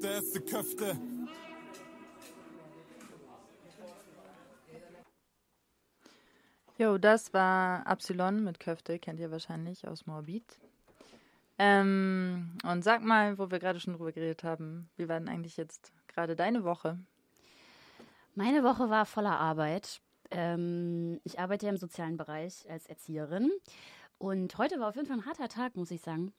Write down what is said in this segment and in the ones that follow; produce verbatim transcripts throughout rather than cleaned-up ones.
Der erste Köfte. Jo, das war Absilon mit Köfte, kennt ihr wahrscheinlich aus Moabit. Ähm, und sag mal, wo wir gerade schon drüber geredet haben, wie war denn eigentlich jetzt gerade deine Woche? Meine Woche war voller Arbeit. Ähm, ich arbeite ja im sozialen Bereich als Erzieherin. Und heute war auf jeden Fall ein harter Tag, muss ich sagen.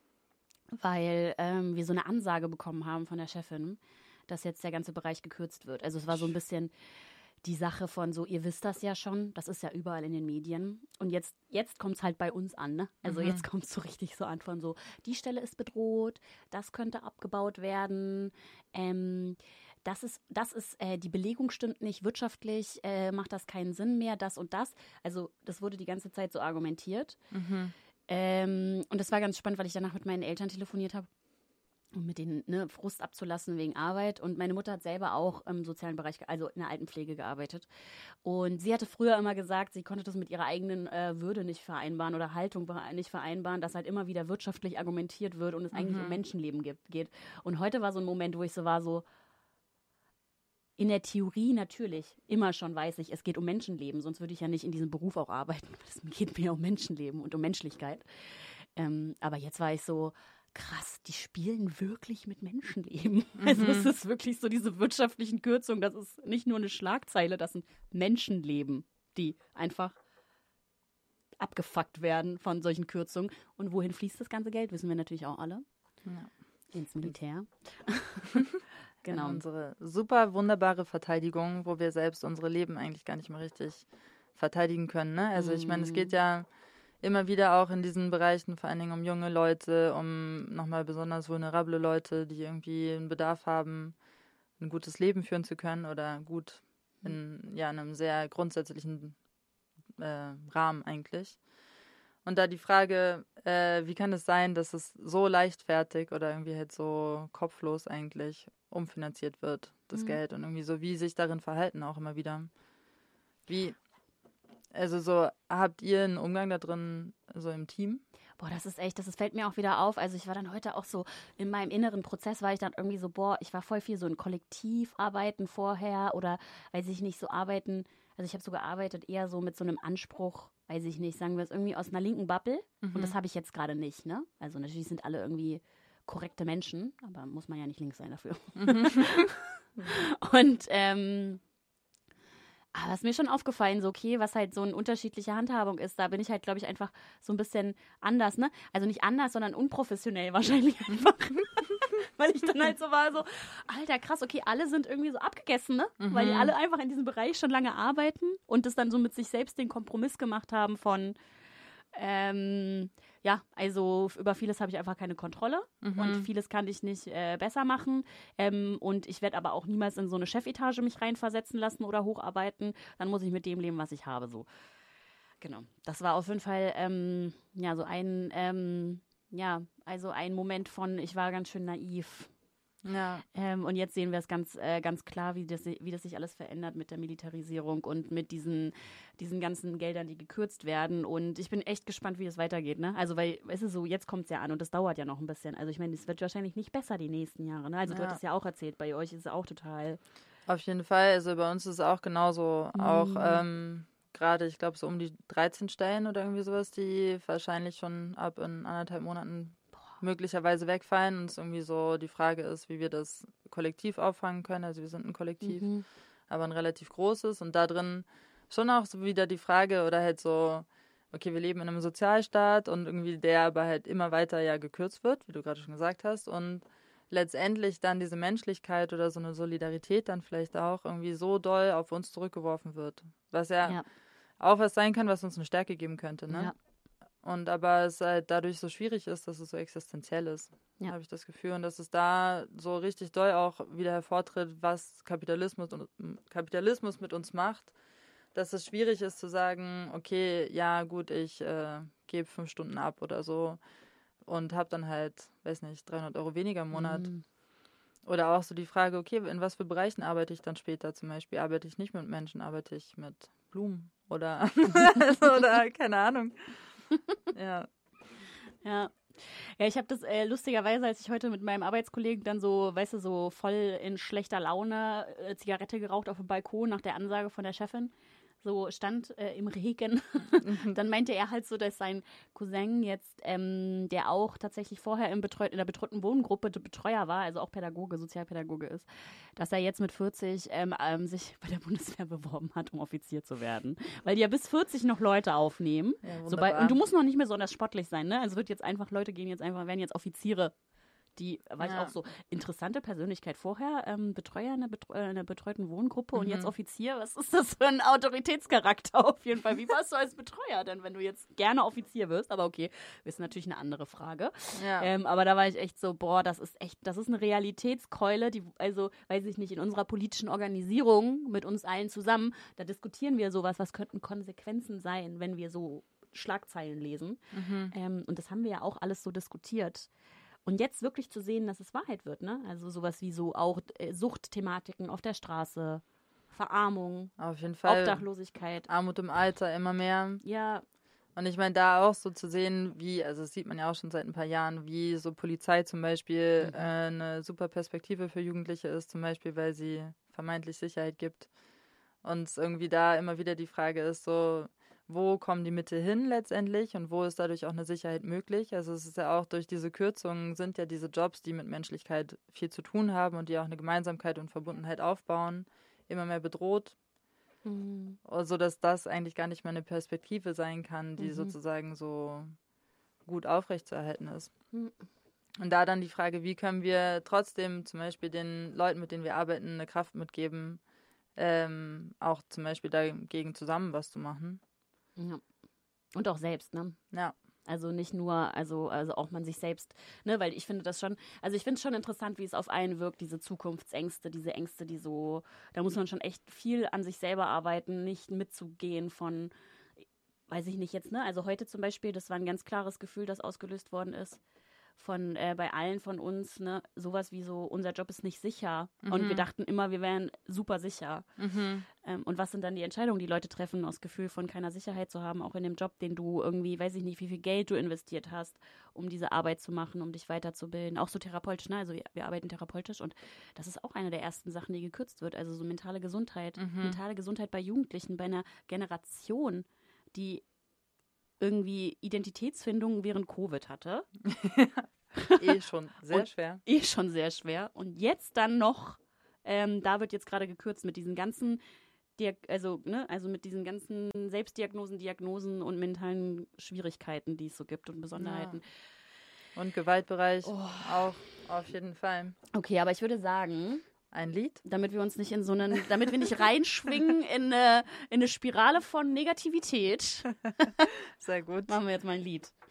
Weil ähm, wir so eine Ansage bekommen haben von der Chefin, dass jetzt der ganze Bereich gekürzt wird. Also es war so ein bisschen die Sache von so, ihr wisst das ja schon, das ist ja überall in den Medien. Und jetzt, jetzt kommt es halt bei uns an, ne? Also mhm. jetzt kommt es so richtig so an von so, die Stelle ist bedroht, das könnte abgebaut werden, ähm, das ist, das ist, äh, die Belegung stimmt nicht, wirtschaftlich äh, macht das keinen Sinn mehr, das und das. Also das wurde die ganze Zeit so argumentiert. Mhm. Ähm, und das war ganz spannend, weil ich danach mit meinen Eltern telefoniert habe, um mit denen ne, Frust abzulassen wegen Arbeit. Und meine Mutter hat selber auch im sozialen Bereich, also in der Altenpflege gearbeitet. Und sie hatte früher immer gesagt, sie konnte das mit ihrer eigenen äh, Würde nicht vereinbaren oder Haltung nicht vereinbaren, dass halt immer wieder wirtschaftlich argumentiert wird und es mhm. eigentlich um Menschenleben gibt, geht. Und heute war so ein Moment, wo ich so war, so in der Theorie natürlich, immer schon weiß ich, es geht um Menschenleben, sonst würde ich ja nicht in diesem Beruf auch arbeiten. Es geht mir um Menschenleben und um Menschlichkeit. Ähm, aber jetzt war ich so, krass, die spielen wirklich mit Menschenleben. Mhm. Also es ist wirklich so diese wirtschaftlichen Kürzungen, das ist nicht nur eine Schlagzeile, das sind Menschenleben, die einfach abgefuckt werden von solchen Kürzungen. Und wohin fließt das ganze Geld, wissen wir natürlich auch alle. Ja. Ins Militär. Genau. In unsere super wunderbare Verteidigung, wo wir selbst unsere Leben eigentlich gar nicht mehr richtig verteidigen können. Ne? Also ich meine, es geht ja immer wieder auch in diesen Bereichen vor allen Dingen um junge Leute, um nochmal besonders vulnerable Leute, die irgendwie einen Bedarf haben, ein gutes Leben führen zu können oder gut in ja, einem sehr grundsätzlichen äh, Rahmen eigentlich. Und da die Frage, äh, wie kann es sein, dass es so leichtfertig oder irgendwie halt so kopflos eigentlich umfinanziert wird, das mhm. Geld und irgendwie so, wie sich darin verhalten auch immer wieder. Wie, also so, habt ihr einen Umgang da drin so im Team? Boah, das ist echt, das ist, fällt mir auch wieder auf. Also ich war dann heute auch so, in meinem inneren Prozess war ich dann irgendwie so, boah, ich war voll viel so in Kollektivarbeiten vorher oder, weiß ich nicht, so arbeiten, also ich habe so gearbeitet eher so mit so einem Anspruch, weiß ich nicht, sagen wir es irgendwie aus einer linken Bubble mhm. und das habe ich jetzt gerade nicht, ne? Also natürlich sind alle irgendwie korrekte Menschen, aber muss man ja nicht links sein dafür. Mhm. Und ähm, aber es ist mir schon aufgefallen, so okay, was halt so eine unterschiedliche Handhabung ist, da bin ich halt, glaube ich, einfach so ein bisschen anders, ne? Also nicht anders, sondern unprofessionell wahrscheinlich einfach. Weil ich dann halt so war, so, Alter, krass, okay, alle sind irgendwie so abgegessen, ne? Mhm. Weil die alle einfach in diesem Bereich schon lange arbeiten und das dann so mit sich selbst den Kompromiss gemacht haben von, ähm, ja, also über vieles habe ich einfach keine Kontrolle mhm. und vieles kann ich nicht äh, besser machen ähm, und ich werde aber auch niemals in so eine Chefetage mich reinversetzen lassen oder hocharbeiten, dann muss ich mit dem leben, was ich habe, so. Genau, das war auf jeden Fall, ähm, ja, so ein, ähm, ja, also ein Moment von, ich war ganz schön naiv. Ja. Ähm, und jetzt sehen wir es ganz, äh, ganz klar, wie das, wie das sich alles verändert mit der Militarisierung und mit diesen, diesen ganzen Geldern, die gekürzt werden. Und ich bin echt gespannt, wie das weitergeht, ne? Also, weil es ist so, jetzt kommt es ja an und das dauert ja noch ein bisschen. Also, ich meine, es wird wahrscheinlich nicht besser die nächsten Jahre, ne? Also, ja. Du hattest ja auch erzählt, bei euch ist es auch total. Auf jeden Fall. Also, bei uns ist es auch genauso. Mhm. Auch ähm, gerade, ich glaube, so um die dreizehn Stellen oder irgendwie sowas, die wahrscheinlich schon ab in anderthalb Monaten möglicherweise wegfallen und es irgendwie so die Frage ist, wie wir das kollektiv auffangen können. Also wir sind ein Kollektiv, mhm. aber ein relativ großes und da drin schon auch so wieder die Frage oder halt so, okay, wir leben in einem Sozialstaat und irgendwie der aber halt immer weiter ja gekürzt wird, wie du gerade schon gesagt hast und letztendlich dann diese Menschlichkeit oder so eine Solidarität dann vielleicht auch irgendwie so doll auf uns zurückgeworfen wird, was ja, ja. auch was sein kann, was uns eine Stärke geben könnte, ne? Ja. Und aber es halt dadurch so schwierig ist, dass es so existenziell ist, ja. habe ich das Gefühl. Und dass es da so richtig doll auch wieder hervortritt, was Kapitalismus und Kapitalismus mit uns macht. Dass es schwierig ist zu sagen, okay, ja gut, ich äh, gebe fünf Stunden ab oder so und habe dann halt, weiß nicht, dreihundert Euro weniger im Monat. Mhm. Oder auch so die Frage, okay, in was für Bereichen arbeite ich dann später zum Beispiel? Arbeite ich nicht mit Menschen, arbeite ich mit Blumen oder, oder keine Ahnung. Ja. Ja, Ja, ich habe das äh, lustigerweise, als ich heute mit meinem Arbeitskollegen dann so, weißt du, so voll in schlechter Laune äh, Zigarette geraucht auf dem Balkon nach der Ansage von der Chefin, so stand äh, im Regen. Dann meinte er halt so, dass sein Cousin jetzt, ähm, der auch tatsächlich vorher im Betreu- in der betreuten Wohngruppe Betreuer war, also auch Pädagoge, Sozialpädagoge ist, dass er jetzt mit vierzig ähm, ähm, sich bei der Bundeswehr beworben hat, um Offizier zu werden. Weil die ja bis vierzig noch Leute aufnehmen. Ja, So bei, und du musst noch nicht mehr besonders sportlich sein, ne? Also wird jetzt einfach, Leute gehen jetzt einfach, werden jetzt Offiziere. Die war ich Ja. auch so, interessante Persönlichkeit vorher, ähm, Betreuer in einer, Betreu in einer betreuten Wohngruppe und Mhm. jetzt Offizier. Was ist das für ein Autoritätscharakter auf jeden Fall? Wie warst du als Betreuer denn, wenn du jetzt gerne Offizier wirst? Aber okay, ist natürlich eine andere Frage. Ja. Ähm, aber da war ich echt so, boah, das ist echt, das ist eine Realitätskeule, die, also, weiß ich nicht, in unserer politischen Organisation mit uns allen zusammen, da diskutieren wir sowas, was könnten Konsequenzen sein, wenn wir so Schlagzeilen lesen. Mhm. Ähm, und das haben wir ja auch alles so diskutiert. Und jetzt wirklich zu sehen, dass es Wahrheit wird, ne? Also sowas wie so auch äh, Suchtthematiken auf der Straße, Verarmung, Auf jeden Fall. Obdachlosigkeit. Armut im Alter immer mehr. Ja, Und ich meine, da auch so zu sehen, wie, also das sieht man ja auch schon seit ein paar Jahren, wie so Polizei zum Beispiel Mhm. äh, eine super Perspektive für Jugendliche ist, zum Beispiel, weil sie vermeintlich Sicherheit gibt. Und es irgendwie da immer wieder die Frage ist, so, wo kommen die Mittel hin letztendlich und wo ist dadurch auch eine Sicherheit möglich? Also es ist ja auch durch diese Kürzungen sind ja diese Jobs, die mit Menschlichkeit viel zu tun haben und die auch eine Gemeinsamkeit und Verbundenheit aufbauen, immer mehr bedroht. Mhm. So dass das eigentlich gar nicht mehr eine Perspektive sein kann, die Mhm. sozusagen so gut aufrechtzuerhalten ist. Mhm. Und da dann die Frage, wie können wir trotzdem zum Beispiel den Leuten, mit denen wir arbeiten, eine Kraft mitgeben, ähm, auch zum Beispiel dagegen zusammen was zu machen. Ja. Und auch selbst, ne? Ja. Also nicht nur, also, also auch man sich selbst, ne, weil ich finde das schon, also ich finde es schon interessant, wie es auf einen wirkt, diese Zukunftsängste, diese Ängste, die so, da muss man schon echt viel an sich selber arbeiten, nicht mitzugehen von, weiß ich nicht jetzt, ne, also heute zum Beispiel, das war ein ganz klares Gefühl, das ausgelöst worden ist von, äh, bei allen von uns, ne, sowas wie so, unser Job ist nicht sicher und wir dachten immer, wir wären super sicher. Mhm. Ähm, und was sind dann die Entscheidungen, die Leute treffen, aus Gefühl von keiner Sicherheit zu haben, auch in dem Job, den du irgendwie, weiß ich nicht, wie viel Geld du investiert hast, um diese Arbeit zu machen, um dich weiterzubilden. Auch so therapeutisch, ne? Also wir, wir arbeiten therapeutisch und das ist auch eine der ersten Sachen, die gekürzt wird. Also so mentale Gesundheit. Mhm. Mentale Gesundheit bei Jugendlichen, bei einer Generation, die irgendwie Identitätsfindung während Covid hatte. Eh schon sehr Und schwer. Eh schon sehr schwer. Und jetzt dann noch, ähm, da wird jetzt gerade gekürzt mit diesen ganzen, Diag- also, ne, also mit diesen ganzen Selbstdiagnosen, Diagnosen und mentalen Schwierigkeiten, die es so gibt und Besonderheiten. Und Gewaltbereich Oh. auch auf jeden Fall. Okay, aber ich würde sagen, Ein Lied? damit wir uns nicht in so einen, damit wir nicht reinschwingen in eine, in eine Spirale von Negativität, Sehr gut. machen wir jetzt mal ein Lied.